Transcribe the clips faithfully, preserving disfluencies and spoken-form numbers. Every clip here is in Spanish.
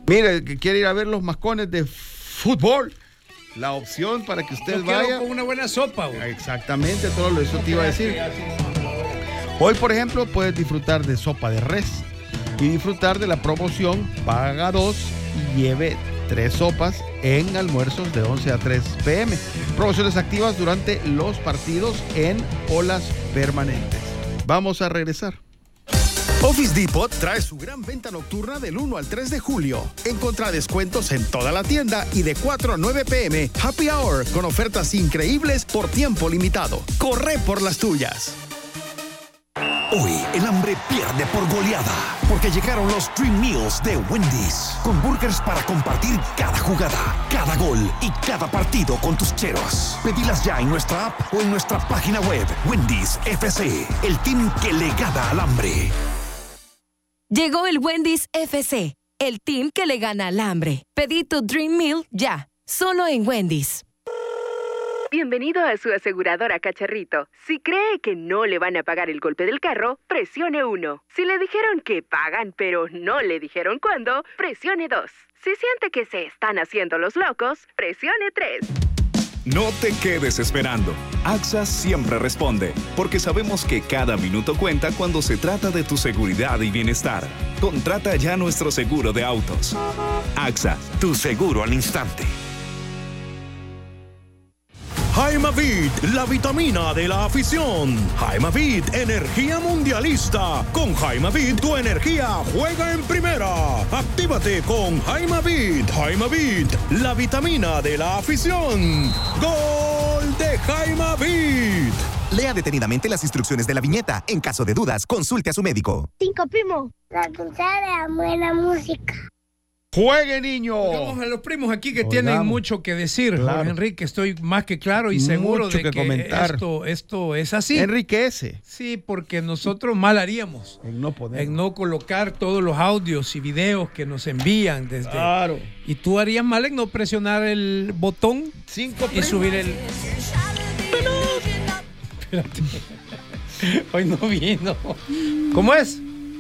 Mire, que quiere ir a ver los mascones de fútbol. La opción para que usted Yo vaya. con una buena sopa, güey. Exactamente, todo lo eso te iba a decir. Hoy, por ejemplo, puedes disfrutar de sopa de res y disfrutar de la promoción Paga dos y lleve tres sopas en almuerzos de once a tres pe eme. Promociones activas durante los partidos en olas permanentes. Vamos a regresar. Office Depot trae su gran venta nocturna del uno al tres de julio. Encontrá descuentos en toda la tienda y de cuatro a nueve pe eme, Happy Hour, con ofertas increíbles por tiempo limitado. Corre por las tuyas. Hoy el hambre pierde por goleada, porque llegaron los Dream Meals de Wendy's, con burgers para compartir cada jugada, cada gol y cada partido con tus cheros. Pedilas ya en nuestra app o en nuestra página web. Wendy's F C, el team que le gana al hambre. Llegó el Wendy's F C, el team que le gana al hambre. Pedí tu Dream Meal ya, solo en Wendy's. Bienvenido a su aseguradora, cacharrito. Si cree que no le van a pagar el golpe del carro, presione uno. Si le dijeron que pagan, pero no le dijeron cuándo, presione dos. Si siente que se están haciendo los locos, presione tres. No te quedes esperando. AXA siempre responde, porque sabemos que cada minuto cuenta cuando se trata de tu seguridad y bienestar. Contrata ya nuestro seguro de autos. AXA, tu seguro al instante. Jaimavit, la vitamina de la afición. Jaimavit, energía mundialista. Con Jaimavit, tu energía juega en primera. Actívate con Jaimavit. Jaimavit, la vitamina de la afición. ¡Gol de Jaimavit! Lea detenidamente las instrucciones de la viñeta. En caso de dudas, consulte a su médico. Cinco, primo. La cuchara, buena música. ¡Juegue, niño! Vamos a los primos aquí que Oigamos. tienen mucho que decir. Claro. Jorge Enrique, estoy más que claro y seguro Mucho de que que, comentar. esto, esto es así. Enriquece. Sí, porque nosotros mal haríamos en no poner. en no colocar todos los audios y videos que nos envían desde. Claro. Y tú harías mal en no presionar el botón Cinco y primos. subir el. Espérate. Hoy no vino. ¿Cómo es?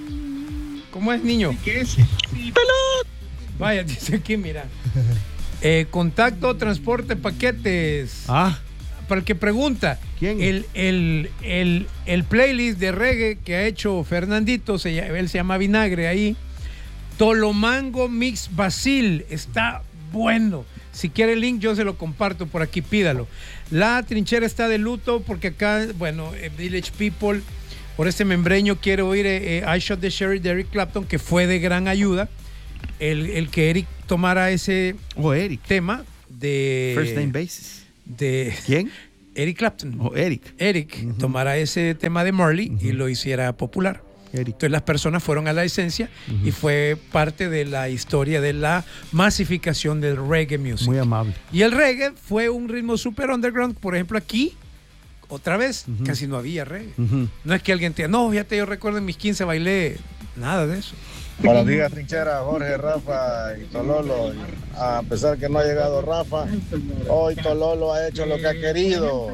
¿Cómo es, niño? ¿Qué es? ¡Pelot! Vaya, dice aquí, mira. Eh, contacto, transporte, paquetes. Ah. Para el que pregunta. ¿Quién? El, el, el, el playlist de reggae que ha hecho Fernandito, se, él se llama Vinagre ahí. Tolomango Mix Basil. Está bueno. Si quiere el link, yo se lo comparto por aquí, pídalo. La trinchera está de luto porque acá, bueno, eh, Village People, por este membreño, quiere oír eh, I Shot the Sheriff de Eric Clapton, que fue de gran ayuda. El, el que Eric tomara ese oh, Eric. tema de... First name basis. De, ¿Quién? Eric Clapton. Oh, Eric. Eric Uh-huh. tomara ese tema de Marley uh-huh. y lo hiciera popular. Eric. Entonces las personas fueron a la licencia uh-huh. y fue parte de la historia de la masificación del reggae music. Muy amable. Y el reggae fue un ritmo super underground. Por ejemplo, aquí, otra vez, uh-huh. casi no había reggae. Uh-huh. No es que alguien te diga, no, fíjate, yo recuerdo en mis quince bailé, nada de eso. Buenos días, trinchera, Jorge, Rafa y Tololo. A pesar que no ha llegado Rafa, hoy Tololo ha hecho lo que ha querido.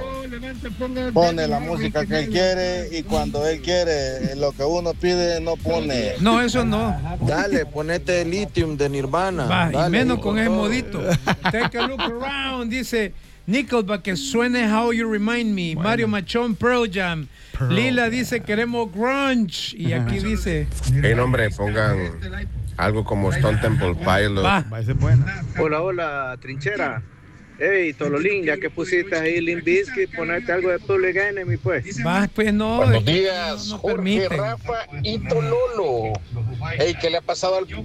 Pone la música que él quiere y cuando él quiere, lo que uno pide no pone. No, eso no. Dale, ponete Lithium de Nirvana. Va, Dale, y menos con con ese todo. modito. Take a look around, dice Nickelback, que suene How You Remind Me. Bueno. Mario Machón, Pearl Jam. Pearl Lila Jam. Dice queremos grunge. Y aquí dice hey, nombre, pongan algo como Stone Temple Pilots. Va. Va a ser buena. Hola, hola, trinchera. Hey, Tololín, ya que pusiste ahí Limp Bizkit, ponerte algo de Public Enemy, pues. Va, pues no. Buenos días, no, no Jorge, permiten. Rafa y Tololo. Hey, ¿qué le ha pasado al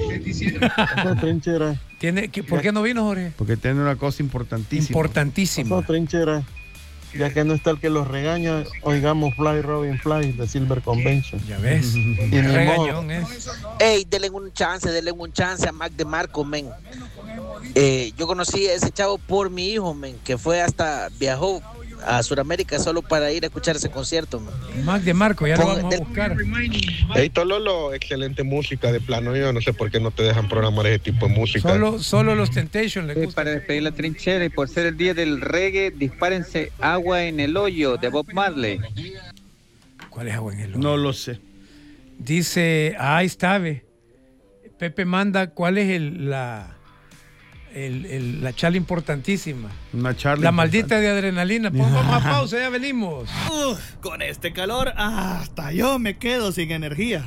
pelón? Trinchera. ¿Tiene, que, ¿Por qué no vino, Jorge? Porque tiene una cosa importantísima. Importantísima. Trinchera. Ya que no está el que los regaña, oigamos Fly Robin Fly de Silver Convention. Ya ves. Y regañón es. Ey, denle un chance, denle un chance a Mac de Marco, men. Eh, yo conocí a ese chavo por mi hijo, men, que fue hasta, viajó a Sudamérica solo para ir a escuchar ese concierto, man. Mac de Marco, ya lo vamos a buscar. Hey, Tololo, excelente música de plano. Yo no sé por qué no te dejan programar ese tipo de música. Solo, solo los Temptations le Sí, gusta. para despedir la trinchera y por ser el día del reggae, dispárense Agua en el Hoyo de Bob Marley. ¿Cuál es Agua en el Hoyo? No lo sé. Dice, ahí está, ve. Pepe manda cuál es el, la, el, el- la charla importantísima. Una charla La importante. maldita de adrenalina. Pongamos a pausa, ya venimos. Uf, con este calor, hasta yo me quedo sin energía.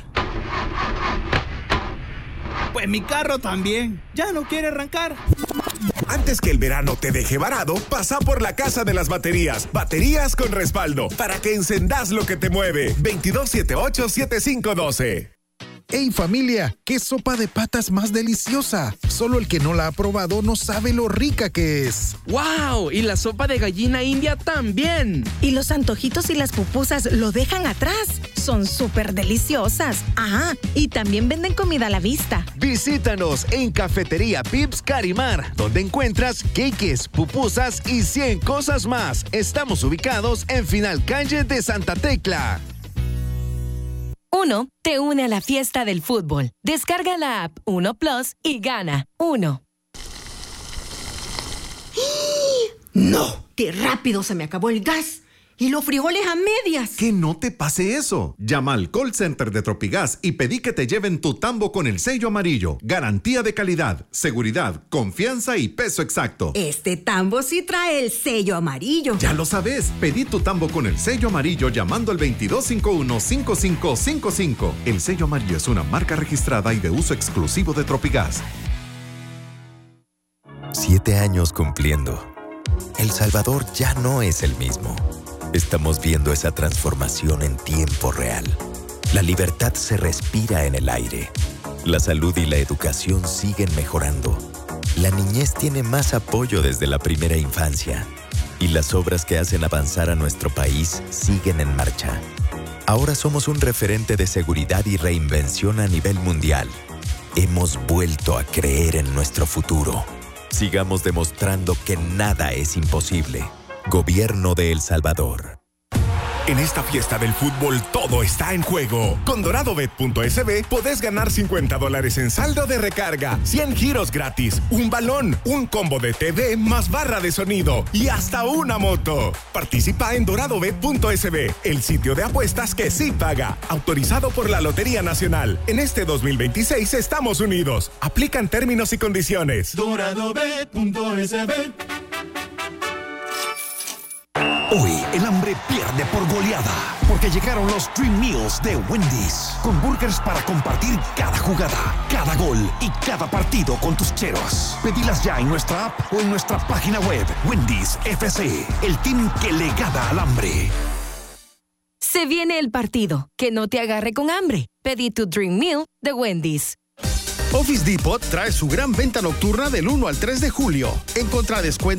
Pues mi carro también, ya no quiere arrancar. Antes que el verano te deje varado, pasa por la Casa de las Baterías. Baterías con respaldo, para que encendas lo que te mueve. veintidós setenta y ocho, setenta y cinco doce. ¡Hey familia! ¡Qué sopa de patas más deliciosa! Solo el que no la ha probado no sabe lo rica que es. ¡Wow! Y la sopa de gallina india también. Y los antojitos y las pupusas lo dejan atrás. Son súper deliciosas. Ah, y también venden comida a la vista. Visítanos en Cafetería Pips Carimar, donde encuentras cakes, pupusas y cien cosas más. Estamos ubicados en Final Calle de Santa Tecla. Uno te une a la fiesta del fútbol. Descarga la app Uno Plus y gana Uno. ¡No! ¡Qué rápido se me acabó el gas! ¡Y los frijoles a medias! Que no te pase eso. Llama al call center de Tropigas y pedí que te lleven tu tambo con el sello amarillo. Garantía de calidad, seguridad, confianza y peso exacto. Este tambo sí trae el sello amarillo. Ya lo sabes, pedí tu tambo con el sello amarillo llamando al veintidós cincuenta y uno, cincuenta y cinco cincuenta y cinco. El sello amarillo es una marca registrada y de uso exclusivo de Tropigas. Siete años cumpliendo. El Salvador ya no es el mismo. Estamos viendo esa transformación en tiempo real. La libertad se respira en el aire. La salud y la educación siguen mejorando. La niñez tiene más apoyo desde la primera infancia. Y las obras que hacen avanzar a nuestro país siguen en marcha. Ahora somos un referente de seguridad y reinvención a nivel mundial. Hemos vuelto a creer en nuestro futuro. Sigamos demostrando que nada es imposible. Gobierno de El Salvador. En esta fiesta del fútbol todo está en juego. Con doradobet punto es be podés ganar cincuenta dólares en saldo de recarga, cien giros gratis, un balón, un combo de T V más barra de sonido y hasta una moto. Participa en doradobet punto es be, el sitio de apuestas que sí paga. Autorizado por la Lotería Nacional. En este dos mil veintiséis estamos unidos. Aplican términos y condiciones. doradobet punto es be. Hoy el hambre pierde por goleada, porque llegaron los Dream Meals de Wendy's, con burgers para compartir cada jugada, cada gol y cada partido con tus cheros. Pedilas ya en nuestra app o en nuestra página web. Wendy's F C, el team que le gana al hambre. Se viene el partido. Que no te agarre con hambre. Pedí tu Dream Meal de Wendy's. Office Depot trae su gran venta nocturna del uno al tres de julio. Encontrá descuentos